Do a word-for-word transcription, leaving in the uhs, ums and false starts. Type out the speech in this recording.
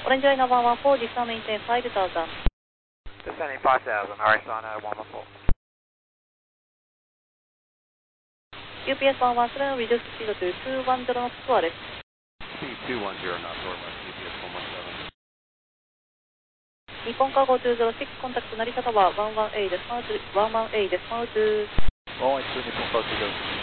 Orange Line one one four, descend maintain five thousand. Descending five thousand, Arizona one one four. U P S one one seven, reduce speed to two one zero knots to arrest. Speed two one zero knots, or less, U P S one one seven. Nippon Cargo two zero six, contact Narita Tower one one A, decimal one one A, decimal two. one one two, Nippon Cargo two zero six.